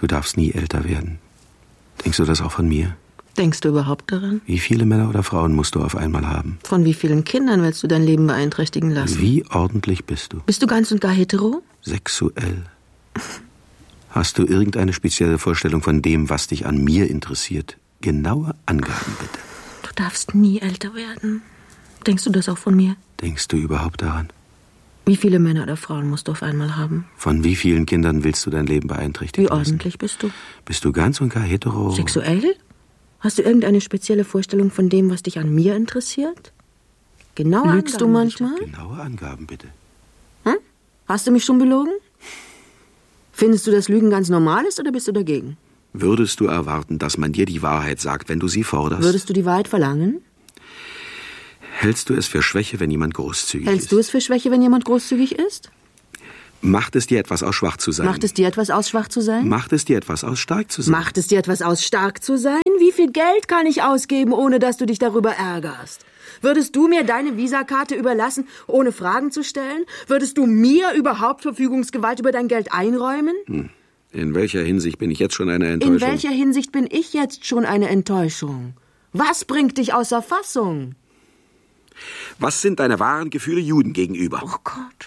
Du darfst nie älter werden. Denkst du das auch von mir? Denkst du überhaupt daran? Wie viele Männer oder Frauen musst du auf einmal haben? Von wie vielen Kindern willst du dein Leben beeinträchtigen lassen? Wie ordentlich bist du? Bist du ganz und gar hetero? Sexuell. Hast du irgendeine spezielle Vorstellung von dem, was dich an mir interessiert? Genaue Angaben, bitte. Du darfst nie älter werden. Denkst du das auch von mir? Denkst du überhaupt daran? Wie viele Männer oder Frauen musst du auf einmal haben? Von wie vielen Kindern willst du dein Leben beeinträchtigen lassen? Wie ordentlich bist du? Bist du ganz und gar hetero? Sexuell? Hast du irgendeine spezielle Vorstellung von dem, was dich an mir interessiert? Genaue Angaben. Lügst du manchmal? Bitte. Genaue Angaben, bitte. Hm? Hast du mich schon belogen? Findest du, dass Lügen ganz normal ist, oder bist du dagegen? Würdest du erwarten, dass man dir die Wahrheit sagt, wenn du sie forderst? Würdest du die Wahrheit verlangen? Hältst du es für Schwäche, wenn jemand großzügig ist? Hältst du es für Schwäche, wenn jemand großzügig ist? Macht es dir etwas aus, schwach zu sein? Macht es dir etwas aus, schwach zu sein? Macht es dir etwas aus, stark zu sein? Macht es dir etwas aus, stark zu sein? Wie viel Geld kann ich ausgeben, ohne dass du dich darüber ärgerst? Würdest du mir deine Visakarte überlassen, ohne Fragen zu stellen? Würdest du mir überhaupt Verfügungsgewalt über dein Geld einräumen? In welcher Hinsicht bin ich jetzt schon eine Enttäuschung? In welcher Hinsicht bin ich jetzt schon eine Enttäuschung? Was bringt dich außer Fassung? Was sind deine wahren Gefühle Juden gegenüber? Oh Gott.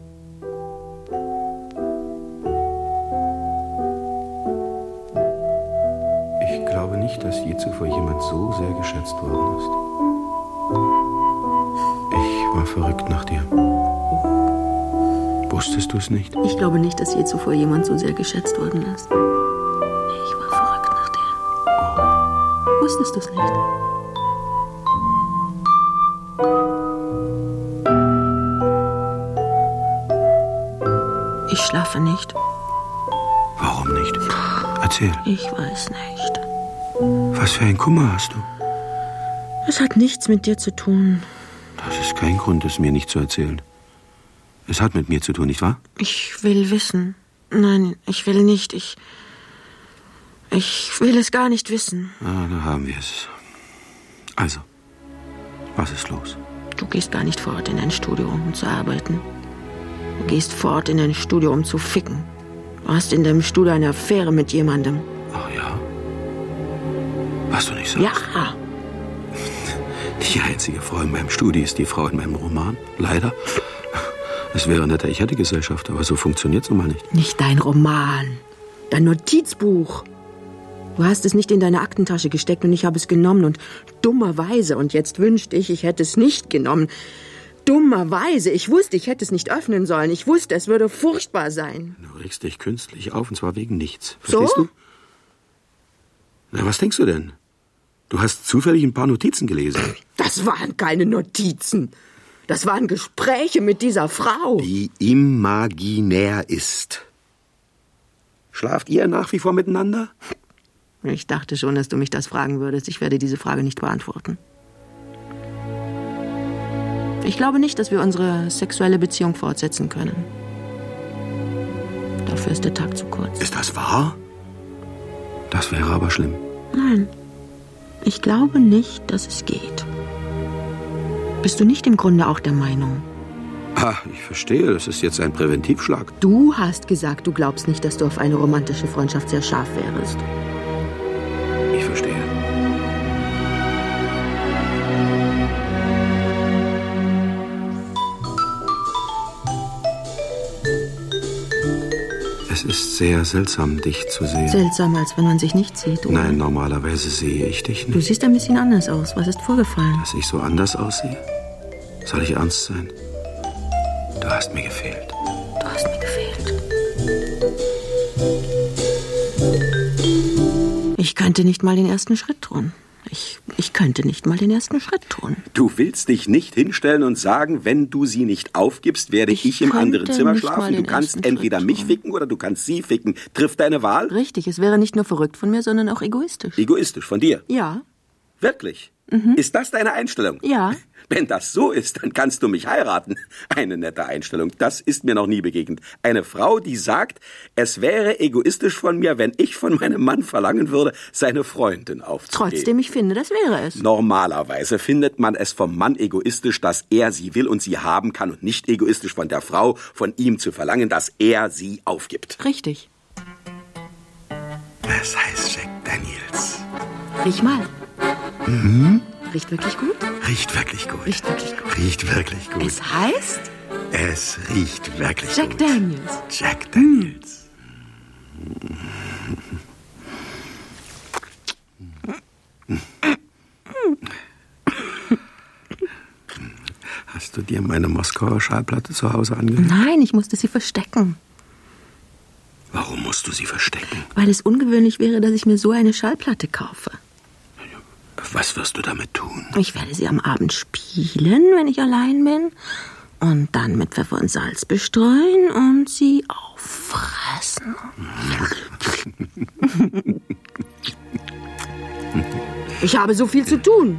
Ich glaube nicht, dass je zuvor jemand so sehr geschätzt worden ist. Ich war verrückt nach dir. Wusstest du es nicht? Ich glaube nicht, dass je zuvor jemand so sehr geschätzt worden ist. Ich war verrückt nach dir. Oh. Wusstest du es nicht? Ich schlafe nicht. Warum nicht? Erzähl. Ich weiß nicht. Was für ein Kummer hast du? Es hat nichts mit dir zu tun. Das ist kein Grund, es mir nicht zu erzählen. Es hat mit mir zu tun, nicht wahr? Ich will wissen. Nein, ich will nicht. Ich will es gar nicht wissen. Ah, da haben wir es. Also, was ist los? Du gehst gar nicht fort in ein Studio, um zu arbeiten. Du gehst fort in ein Studio, um zu ficken. Du hast in deinem Studio eine Affäre mit jemandem. Ach ja? Was du nicht sagst? Ja. Die einzige Frau in meinem Studio ist die Frau in meinem Roman. Leider. Es wäre netter, ich hätte Gesellschaft, aber so funktioniert's nun mal nicht. Nicht dein Roman. Dein Notizbuch. Du hast es nicht in deine Aktentasche gesteckt und ich habe es genommen und dummerweise, und jetzt wünschte ich hätte es nicht genommen. Dummerweise. Ich wusste, ich hätte es nicht öffnen sollen. Ich wusste, es würde furchtbar sein. Du regst dich künstlich auf, und zwar wegen nichts. Verstehst so? du? Na, was denkst du denn? Du hast zufällig ein paar Notizen gelesen. Das waren keine Notizen. Das waren Gespräche mit dieser Frau. Die imaginär ist. Schlaft ihr nach wie vor miteinander? Ich dachte schon, dass du mich das fragen würdest. Ich werde diese Frage nicht beantworten. Ich glaube nicht, dass wir unsere sexuelle Beziehung fortsetzen können. Dafür ist der Tag zu kurz. Ist das wahr? Das wäre aber schlimm. Nein, ich glaube nicht, dass es geht. Bist du nicht im Grunde auch der Meinung? Ah, ich verstehe, das ist jetzt ein Präventivschlag. Du hast gesagt, du glaubst nicht, dass du auf eine romantische Freundschaft sehr scharf wärst. Ich verstehe. Es ist sehr seltsam, dich zu sehen. Seltsam, als wenn man sich nicht sieht, oder? Nein, normalerweise sehe ich dich nicht. Du siehst ein bisschen anders aus. Was ist vorgefallen? Dass ich so anders aussehe? Soll ich ernst sein? Du hast mir gefehlt. Du hast mir gefehlt. Ich könnte nicht mal den ersten Schritt tun. Ich könnte nicht mal den ersten Schritt tun. Du willst dich nicht hinstellen und sagen, wenn du sie nicht aufgibst, werde ich im anderen Zimmer schlafen. Du kannst entweder mich ficken oder du kannst sie ficken. Triff deine Wahl? Richtig, es wäre nicht nur verrückt von mir, sondern auch egoistisch. Egoistisch von dir? Ja. Wirklich? Ist das deine Einstellung? Ja. Wenn das so ist, dann kannst du mich heiraten. Eine nette Einstellung, das ist mir noch nie begegnet. Eine Frau, die sagt, es wäre egoistisch von mir, wenn ich von meinem Mann verlangen würde, seine Freundin aufzugeben. Trotzdem, ich finde, das wäre es. Normalerweise findet man es vom Mann egoistisch, dass er sie will und sie haben kann und nicht egoistisch von der Frau, von ihm zu verlangen, dass er sie aufgibt. Richtig. Es heißt Jack Daniels. Riech mal. Mhm. Riecht wirklich gut? Riecht wirklich gut. Riecht wirklich gut. Riecht wirklich gut. Es heißt? Es riecht wirklich Jack gut. Daniels. Jack Daniels. Hast du dir meine Moskauer Schallplatte zu Hause angehört? Nein, ich musste sie verstecken. Warum musst du sie verstecken? Weil es ungewöhnlich wäre, dass ich mir so eine Schallplatte kaufe. Was wirst du damit tun? Ich werde sie am Abend spielen, wenn ich allein bin. Und dann mit Pfeffer und Salz bestreuen und sie auffressen. Ich habe so viel zu tun.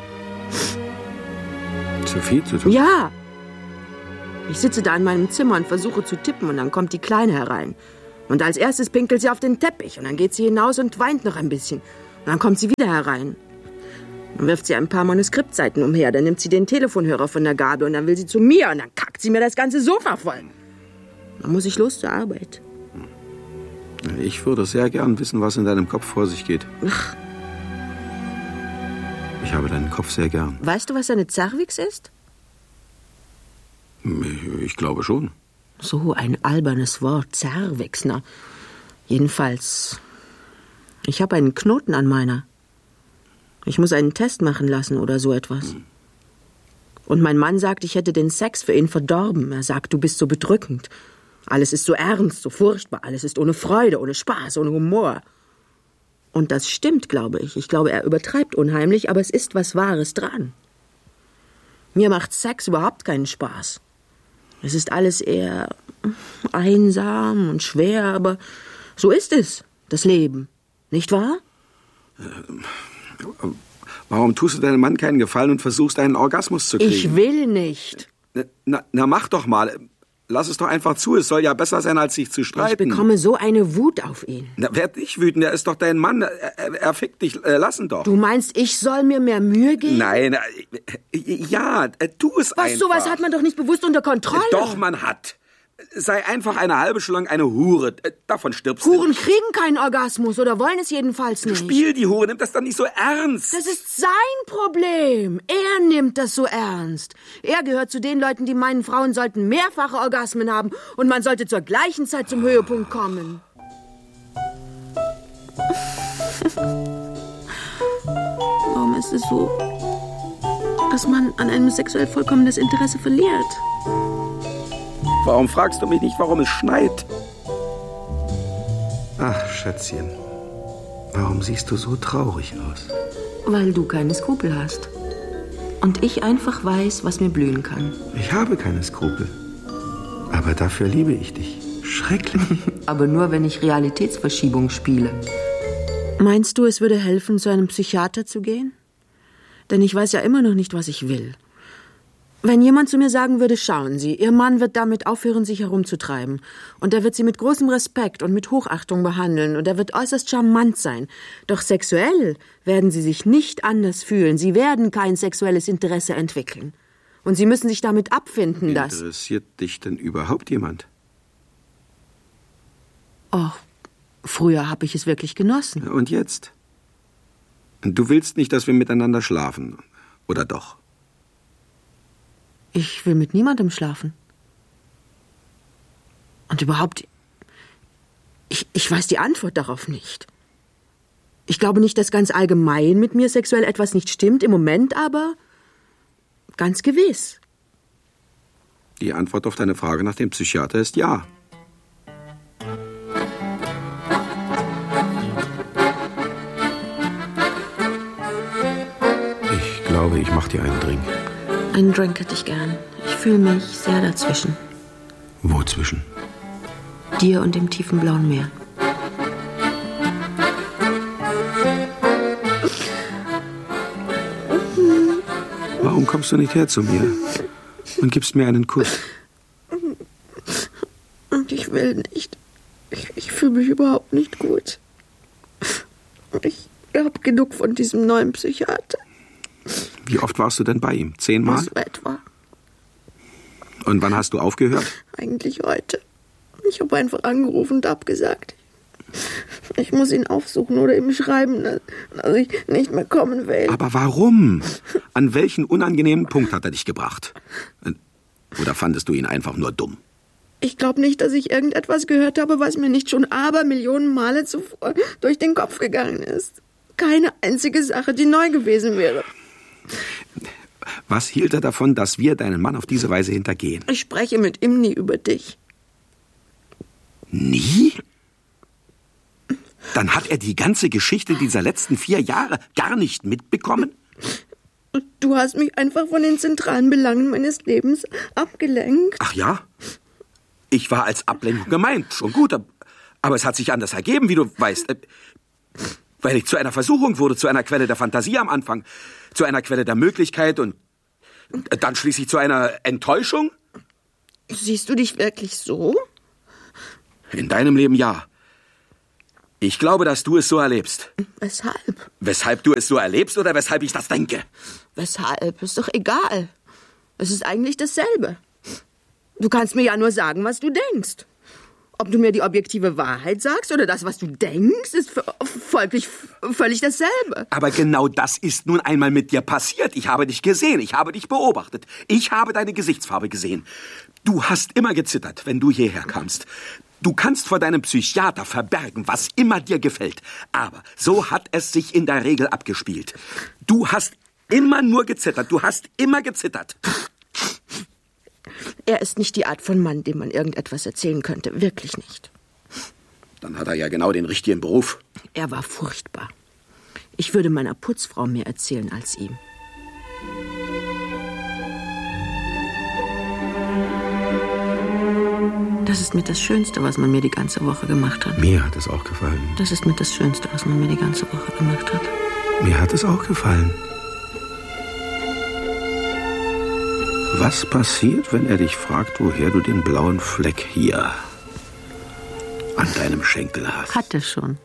Zu viel zu tun? Ja. Ich sitze da in meinem Zimmer und versuche zu tippen und dann kommt die Kleine herein. Und als erstes pinkelt sie auf den Teppich und dann geht sie hinaus und weint noch ein bisschen. Und dann kommt sie wieder herein. Dann wirft sie ein paar Manuskriptseiten umher, dann nimmt sie den Telefonhörer von der Gabel und dann will sie zu mir und dann kackt sie mir das ganze Sofa voll. Dann muss ich los zur Arbeit. Ich würde sehr gern wissen, was in deinem Kopf vor sich geht. Ach. Ich habe deinen Kopf sehr gern. Weißt du, was eine Cervix ist? Ich glaube schon. So ein albernes Wort, Cervix, na. Jedenfalls, ich habe einen Knoten an meiner. Ich muss einen Test machen lassen oder so etwas. Und mein Mann sagt, ich hätte den Sex für ihn verdorben. Er sagt, du bist so bedrückend. Alles ist so ernst, so furchtbar. Alles ist ohne Freude, ohne Spaß, ohne Humor. Und das stimmt, glaube ich. Ich glaube, er übertreibt unheimlich, aber es ist was Wahres dran. Mir macht Sex überhaupt keinen Spaß. Es ist alles eher einsam und schwer, aber so ist es, das Leben. Nicht wahr? Warum tust du deinem Mann keinen Gefallen und versuchst, einen Orgasmus zu kriegen? Ich will nicht. Na, mach doch mal. Lass es doch einfach zu. Es soll ja besser sein, als sich zu streiten. Ich bekomme so eine Wut auf ihn. Na, werd nicht wütend. Er ist doch dein Mann. Er fickt dich. Lass ihn doch. Du meinst, ich soll mir mehr Mühe geben? Nein. Ja, tu es einfach. Sowas hat man doch nicht bewusst unter Kontrolle. Doch, man hat. Sei einfach eine halbe Stunde lang eine Hure. Davon stirbst Huren du. kriegen keinen Orgasmus oder wollen es jedenfalls nicht. Spiel die Hure. Nimm das dann nicht so ernst. Das ist sein Problem. Er nimmt das so ernst. Er gehört zu den Leuten, die meinen, Frauen sollten mehrfache Orgasmen haben und man sollte zur gleichen Zeit zum Höhepunkt kommen. Warum ist es so, dass man an einem sexuell vollkommenes Interesse verliert? Warum fragst du mich nicht, warum es schneit? Ach, Schätzchen. Warum siehst du so traurig aus? Weil du keine Skrupel hast. Und ich einfach weiß, was mir blühen kann. Ich habe keine Skrupel. Aber dafür liebe ich dich. Schrecklich. Aber nur, wenn ich Realitätsverschiebung spiele. Meinst du, es würde helfen, zu einem Psychiater zu gehen? Denn ich weiß ja immer noch nicht, was ich will. Wenn jemand zu mir sagen würde, schauen Sie, Ihr Mann wird damit aufhören, sich herumzutreiben. Und er wird Sie mit großem Respekt und mit Hochachtung behandeln. Und er wird äußerst charmant sein. Doch sexuell werden Sie sich nicht anders fühlen. Sie werden kein sexuelles Interesse entwickeln. Und Sie müssen sich damit abfinden, dass... Interessiert dich denn überhaupt jemand? Oh, früher habe ich es wirklich genossen. Und jetzt? Du willst nicht, dass wir miteinander schlafen, oder doch? Ich will mit niemandem schlafen. Und überhaupt, ich weiß die Antwort darauf nicht. Ich glaube nicht, dass ganz allgemein mit mir sexuell etwas nicht stimmt, im Moment aber ganz gewiss. Die Antwort auf deine Frage nach dem Psychiater ist ja. Ich glaube, ich mache dir einen Drink. Einen Drink hätte ich gern. Ich fühle mich sehr dazwischen. Wo zwischen? Dir und dem tiefen blauen Meer. Warum kommst du nicht her zu mir und gibst mir einen Kuss? Und ich will nicht. Ich fühle mich überhaupt nicht gut. Ich habe genug von diesem neuen Psychiater. Wie oft warst du denn bei ihm? 10 Mal? So etwa. Und wann hast du aufgehört? Eigentlich heute. Ich habe einfach angerufen und abgesagt. Ich muss ihn aufsuchen oder ihm schreiben, dass ich nicht mehr kommen will. Aber warum? An welchen unangenehmen Punkt hat er dich gebracht? Oder fandest du ihn einfach nur dumm? Ich glaube nicht, dass ich irgendetwas gehört habe, was mir nicht schon Abermillionen Male zuvor durch den Kopf gegangen ist. Keine einzige Sache, die neu gewesen wäre. Was hielt er davon, dass wir deinen Mann auf diese Weise hintergehen? Ich spreche mit ihm nie über dich. Nie? Dann hat er die ganze Geschichte dieser letzten 4 Jahre gar nicht mitbekommen? Du hast mich einfach von den zentralen Belangen meines Lebens abgelenkt. Ach ja? Ich war als Ablenkung gemeint, schon gut. Aber es hat sich anders ergeben, wie du weißt. Weil ich zu einer Versuchung wurde, zu einer Quelle der Fantasie am Anfang, zu einer Quelle der Möglichkeit und dann schließlich zu einer Enttäuschung. Siehst du dich wirklich so? In deinem Leben ja. Ich glaube, dass du es so erlebst. Weshalb? Weshalb du es so erlebst oder weshalb ich das denke? Weshalb? Ist doch egal. Es ist eigentlich dasselbe. Du kannst mir ja nur sagen, was du denkst. Ob du mir die objektive Wahrheit sagst oder das, was du denkst, ist folglich völlig dasselbe. Aber genau das ist nun einmal mit dir passiert. Ich habe dich gesehen, ich habe dich beobachtet. Ich habe deine Gesichtsfarbe gesehen. Du hast immer gezittert, wenn du hierher kamst. Du kannst vor deinem Psychiater verbergen, was immer dir gefällt. Aber so hat es sich in der Regel abgespielt. Du hast immer nur gezittert. Du hast immer gezittert. Er ist nicht die Art von Mann, dem man irgendetwas erzählen könnte. Wirklich nicht. Dann hat er ja genau den richtigen Beruf. Er war furchtbar. Ich würde meiner Putzfrau mehr erzählen als ihm. Das ist mit das Schönste, was man mir die ganze Woche gemacht hat. Mir hat es auch gefallen. Das ist mit das Schönste, was man mir die ganze Woche gemacht hat. Mir hat es auch gefallen. Was passiert, wenn er dich fragt, woher du den blauen Fleck hier an deinem Schenkel hast? Hat er schon.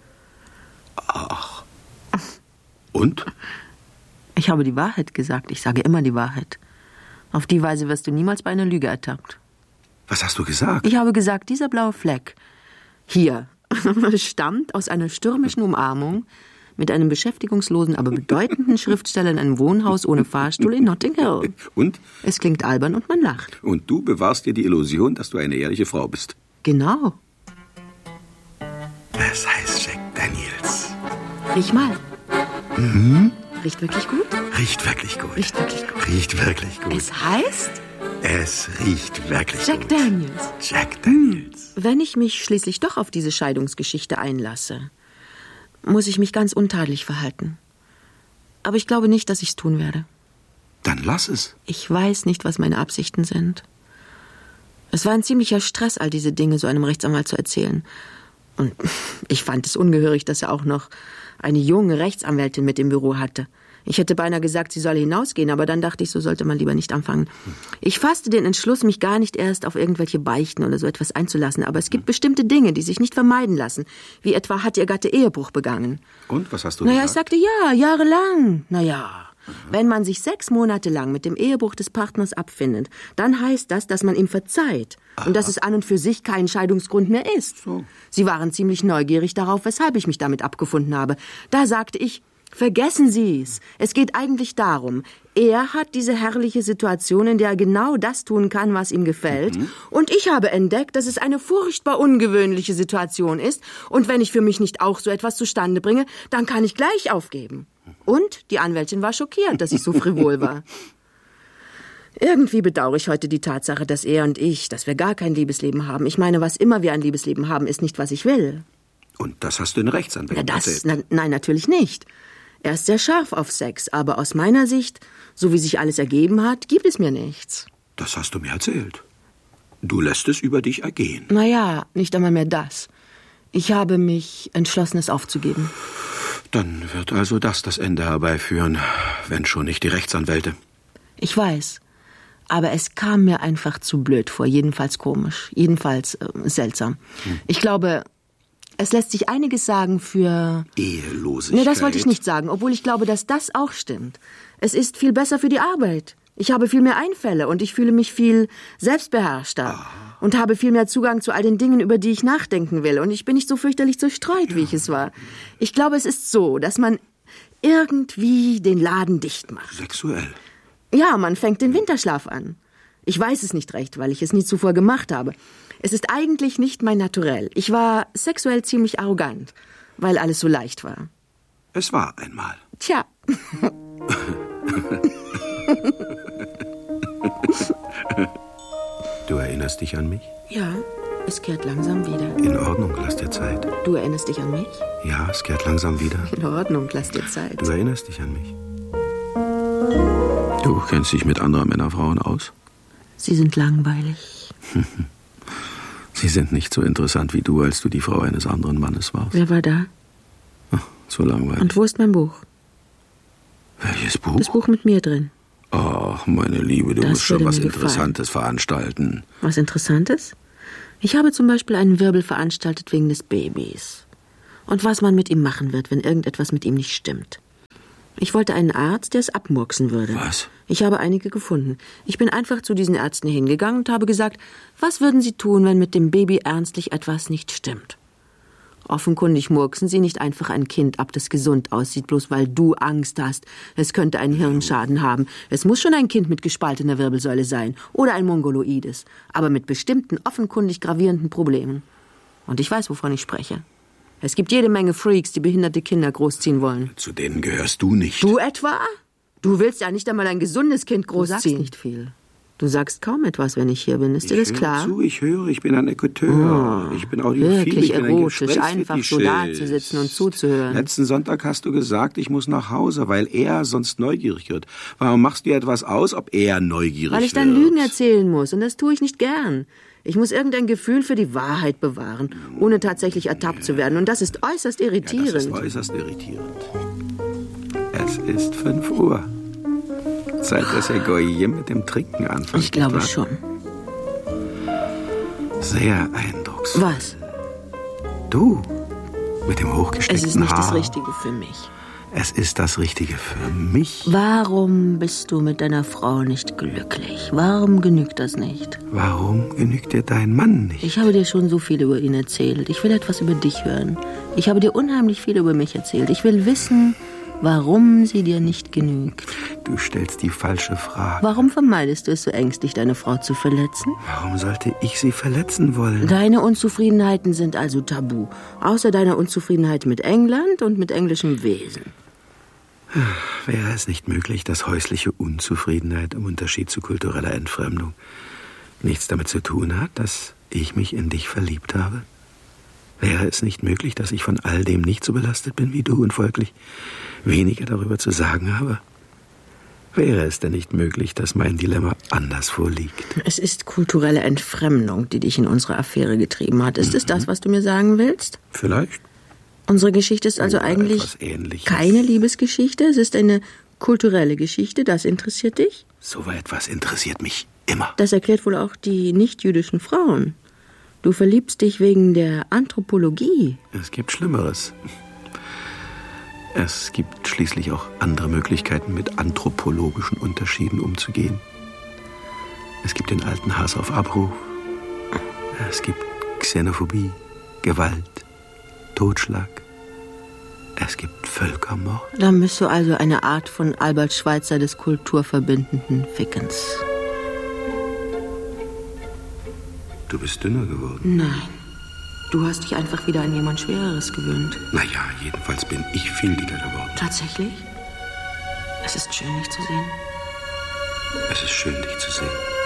Ach. Und? Ich habe die Wahrheit gesagt. Ich sage immer die Wahrheit. Auf die Weise wirst du niemals bei einer Lüge ertappt. Was hast du gesagt? Ich habe gesagt, dieser blaue Fleck hier stammt aus einer stürmischen Umarmung mit einem beschäftigungslosen, aber bedeutenden Schriftsteller in einem Wohnhaus ohne Fahrstuhl in Notting Hill. Und? Es klingt albern und man lacht. Und du bewahrst dir die Illusion, dass du eine ehrliche Frau bist. Genau. Es heißt Jack Daniels. Riech mal. Mhm. Riecht wirklich gut? Riecht wirklich gut. Riecht wirklich gut. Riecht wirklich gut. Es heißt? Es riecht wirklich Jack gut. Daniels. Jack Daniels. Wenn ich mich schließlich doch auf diese Scheidungsgeschichte einlasse, muss ich mich ganz untadelig verhalten. Aber ich glaube nicht, dass ich es tun werde. Dann lass es. Ich weiß nicht, was meine Absichten sind. Es war ein ziemlicher Stress, all diese Dinge so einem Rechtsanwalt zu erzählen. Und ich fand es ungehörig, dass er auch noch eine junge Rechtsanwältin mit im Büro hatte. Ich hätte beinahe gesagt, sie solle hinausgehen, aber dann dachte ich, so sollte man lieber nicht anfangen. Ich fasste den Entschluss, mich gar nicht erst auf irgendwelche Beichten oder so etwas einzulassen, aber es gibt bestimmte Dinge, die sich nicht vermeiden lassen. Wie etwa hat ihr Gatte Ehebruch begangen. Und, was hast du gesagt? gesagt? Ich sagte ja, jahrelang. Wenn man sich 6 Monate lang mit dem Ehebruch des Partners abfindet, dann heißt das, dass man ihm verzeiht. Und dass es an und für sich kein Scheidungsgrund mehr ist. So. Sie waren ziemlich neugierig darauf, weshalb ich mich damit abgefunden habe. Da sagte ich, vergessen Sie es. Es geht eigentlich darum, er hat diese herrliche Situation, in der er genau das tun kann, was ihm gefällt. Und ich habe entdeckt, dass es eine furchtbar ungewöhnliche Situation ist. Und wenn ich für mich nicht auch so etwas zustande bringe, dann kann ich gleich aufgeben. Und die Anwältin war schockiert, dass ich so frivol war. Irgendwie bedauere ich heute die Tatsache, dass er und ich, dass wir gar kein Liebesleben haben. Ich meine, was immer wir ein Liebesleben haben, ist nicht, was ich will. Und das hast du den Rechtsanwälten erzählt? Nein, natürlich nicht. Er ist sehr scharf auf Sex, aber aus meiner Sicht, so wie sich alles ergeben hat, gibt es mir nichts. Das hast du mir erzählt. Du lässt es über dich ergehen. Naja, nicht einmal mehr das. Ich habe mich entschlossen, es aufzugeben. Dann wird also das Ende herbeiführen, wenn schon nicht die Rechtsanwälte. Ich weiß, aber es kam mir einfach zu blöd vor, jedenfalls komisch, jedenfalls seltsam. Ich glaube, es lässt sich einiges sagen für Ehelosigkeit. Nee, das wollte ich nicht sagen, obwohl ich glaube, dass das auch stimmt. Es ist viel besser für die Arbeit. Ich habe viel mehr Einfälle und ich fühle mich viel selbstbeherrschter. und habe viel mehr Zugang zu all den Dingen, über die ich nachdenken will. Und ich bin nicht so fürchterlich zerstreut, wie ich es war. Ich glaube, es ist so, dass man irgendwie den Laden dicht macht. Sexuell? Ja, man fängt den Winterschlaf an. Ich weiß es nicht recht, weil ich es nie zuvor gemacht habe. Es ist eigentlich nicht mein Naturell. Ich war sexuell ziemlich arrogant, weil alles so leicht war. Es war einmal. Tja. Du erinnerst dich an mich? Ja, es kehrt langsam wieder. In Ordnung, lass dir Zeit. Du erinnerst dich an mich? Ja, es kehrt langsam wieder. In Ordnung, lass dir Zeit. Du erinnerst dich an mich. Du kennst dich mit anderen Männerfrauen aus? Sie sind langweilig. Sie sind nicht so interessant wie du, als du die Frau eines anderen Mannes warst. Wer war da? Ach, so langweilig. Und wo ist mein Buch? Welches Buch? Das Buch mit mir drin. Ach, meine Liebe, du Das musst schon würde was mir Interessantes veranstalten. Was Interessantes? Ich habe zum Beispiel einen Wirbel veranstaltet wegen des Babys. Und was man mit ihm machen wird, wenn irgendetwas mit ihm nicht stimmt. Ich wollte einen Arzt, der es abmurksen würde. Was? Ich habe einige gefunden. Ich bin einfach zu diesen Ärzten hingegangen und habe gesagt, was würden Sie tun, wenn mit dem Baby ernstlich etwas nicht stimmt? Offenkundig murksen Sie nicht einfach ein Kind ab, das gesund aussieht, bloß weil du Angst hast. Es könnte einen Hirnschaden haben. Es muss schon ein Kind mit gespaltener Wirbelsäule sein oder ein Mongoloides, aber mit bestimmten offenkundig gravierenden Problemen. Und ich weiß, wovon ich spreche. Es gibt jede Menge Freaks, die behinderte Kinder großziehen wollen. Zu denen gehörst du nicht. Du etwa? Du willst ja nicht einmal ein gesundes Kind großziehen. Du sagst nicht viel. Du sagst kaum etwas, wenn ich hier bin. Ist dir das klar? Ich höre, ich bin ein Écouteur. Ich bin audiophil. Wirklich ich bin erotisch, einfach so dazusitzen und zuzuhören. Letzten Sonntag hast du gesagt, ich muss nach Hause, weil er sonst neugierig wird. Warum machst du etwas aus, ob er neugierig wird? Weil ich dann Lügen erzählen muss, und das tue ich nicht gern. Ich muss irgendein Gefühl für die Wahrheit bewahren, ohne tatsächlich ertappt zu werden. Und das ist äußerst irritierend. Ja, das ist äußerst irritierend. Es ist 5 Uhr. Zeit, dass Herr Goyim mit dem Trinken anfängt. Ich glaube schon. Sehr eindrucksvoll. Was? Du, mit dem hochgesteckten Haar. Es ist nicht das Richtige für mich. Es ist das Richtige für mich. Warum bist du mit deiner Frau nicht glücklich? Warum genügt das nicht? Warum genügt dir dein Mann nicht? Ich habe dir schon so viel über ihn erzählt. Ich will etwas über dich hören. Ich habe dir unheimlich viel über mich erzählt. Ich will wissen, warum sie dir nicht genügt. Du stellst die falsche Frage. Warum vermeidest du es so ängstlich, deine Frau zu verletzen? Warum sollte ich sie verletzen wollen? Deine Unzufriedenheiten sind also tabu. Außer deiner Unzufriedenheit mit England und mit englischem Wesen. Wäre es nicht möglich, dass häusliche Unzufriedenheit im Unterschied zu kultureller Entfremdung nichts damit zu tun hat, dass ich mich in dich verliebt habe? Wäre es nicht möglich, dass ich von all dem nicht so belastet bin wie du und folglich weniger darüber zu sagen habe? Wäre es denn nicht möglich, dass mein Dilemma anderswo liegt? Es ist kulturelle Entfremdung, die dich in unsere Affäre getrieben hat. Ist es das, was du mir sagen willst? Vielleicht. Unsere Geschichte ist also eigentlich keine Liebesgeschichte. Es ist eine kulturelle Geschichte. Das interessiert dich? So etwas interessiert mich immer. Das erklärt wohl auch die nicht-jüdischen Frauen. Du verliebst dich wegen der Anthropologie. Es gibt Schlimmeres. Es gibt schließlich auch andere Möglichkeiten, mit anthropologischen Unterschieden umzugehen. Es gibt den alten Hass auf Abruf. Es gibt Xenophobie, Gewalt, Totschlag. Es gibt Völkermord. Dann bist du also eine Art von Albert Schweitzer des kulturverbindenden Fickens. Du bist dünner geworden. Nein. Du hast dich einfach wieder an jemand Schwereres gewöhnt. Naja, jedenfalls bin ich viel dicker geworden. Tatsächlich? Es ist schön, dich zu sehen. Es ist schön, dich zu sehen.